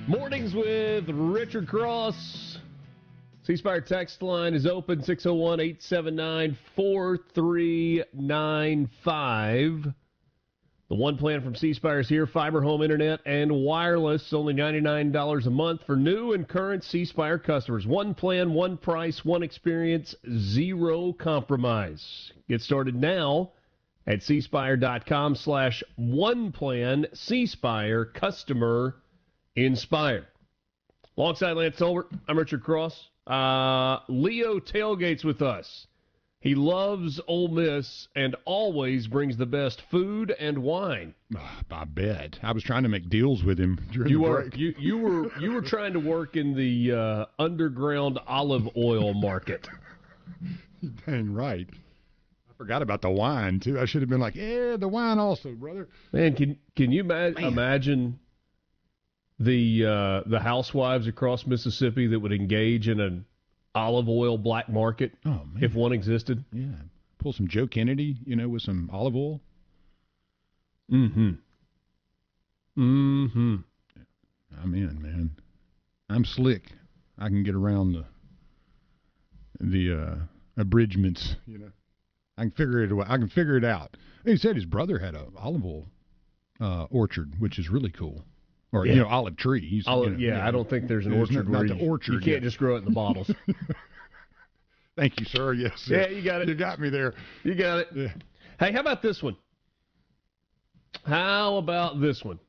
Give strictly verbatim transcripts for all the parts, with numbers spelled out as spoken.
Mornings with Richard Cross. C Spire text line is open, six oh one, eight seven nine, four three nine five. The one plan from C Spire is here, fiber home internet and wireless, only ninety-nine dollars a month for new and current C Spire customers. One plan, one price, one experience, zero compromise. Get started now at cspire.com slash one plan, C Spire, customer inspire. Alongside Lance Tolbert, I'm Richard Cross. Uh, Leo tailgates with us. He loves Ole Miss and always brings the best food and wine. Uh, I bet. I was trying to make deals with him during you the were, break. You, you were you were trying to work in the uh, underground olive oil market. Dang right. I forgot about the wine, too. I should have been like, yeah, the wine also, brother. Man, can can you ma- Man. imagine the uh, the housewives across Mississippi that would engage in an olive oil black market Oh, man. if one existed? Yeah. Pull some Joe Kennedy, you know, with some olive oil. Mm-hmm. Mm-hmm. I'm in, man. I'm slick. I can get around the the uh, abridgments, you know. I can figure it. I can figure it out. He said his brother had a olive oil uh, orchard, which is really cool. Or Yeah. you know, olive tree. He's, Olive, you know, yeah, I don't think there's an there's orchard not, where not the you, orchard. you can't yet. just grow it in the bottles. Thank you, sir. Yes. Yeah, yes. you got it. You got me there. You got it. Yeah. Hey, how about this one? How about this one?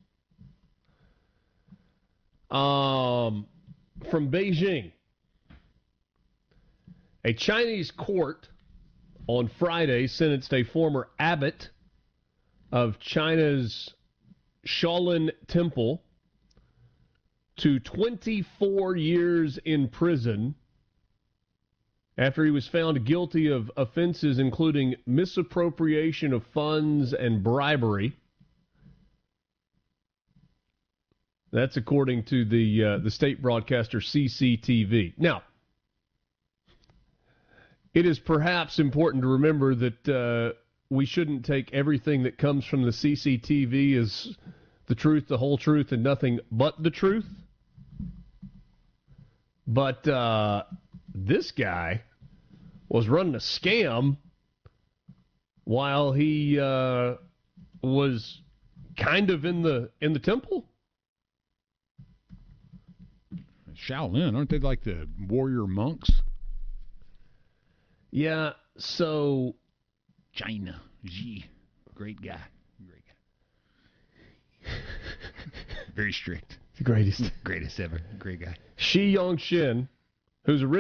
Um, from Beijing. A Chinese court on Friday sentenced a former abbot of China's Shaolin Temple to twenty-four years in prison after he was found guilty of offenses including misappropriation of funds and bribery. That's according to the uh, the state broadcaster C C T V. Now, it is perhaps important to remember that uh, we shouldn't take everything that comes from the C C T V as the truth, the whole truth, and nothing but the truth. But uh, this guy was running a scam while he uh, was kind of in the in the temple. Shaolin, aren't they like the warrior monks? Yeah, so China, Xi, great guy, great guy. Very strict, the greatest, greatest ever, great guy. Shi Yongshin, who's originally